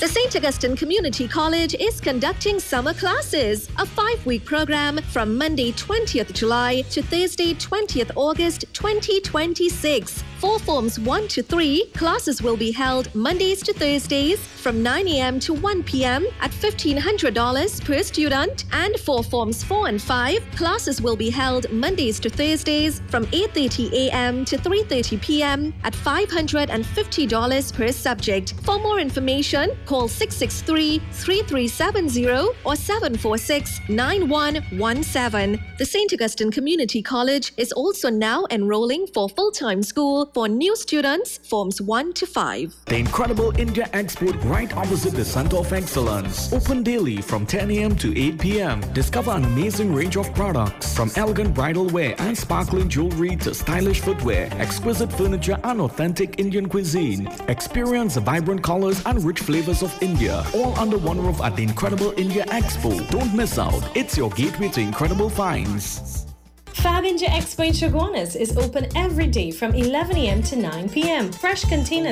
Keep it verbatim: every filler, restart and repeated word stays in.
The Saint Augustine Community College is conducting summer classes, a five-week program from Monday twentieth July to Thursday twentieth August twenty twenty-six. For Forms one to three, classes will be held Mondays to Thursdays from nine a.m. to one p.m. at fifteen hundred dollars per student. And for Forms four and five, classes will be held Mondays to Thursdays from eight thirty a.m. to three thirty p.m. at five hundred fifty dollars per subject. For more information, call six six three, three three seven zero or seven four six, nine one one seven. The Saint Augustine Community College is also now enrolling for full-time school for new students, Forms one to five. The incredible India Expo right opposite the Center of Excellence. Open daily from ten a.m. to eight p.m. Discover an amazing range of products from elegant bridal wear and sparkling jewelry to stylish footwear, exquisite furniture and authentic Indian cuisine. Experience the vibrant colors and rich flavors of India, all under one roof at the incredible India Expo. Don't miss out. It's your gateway to incredible finds. Fab India Expo in Chaguanas is open every day from eleven a.m. to nine p.m. Fresh containers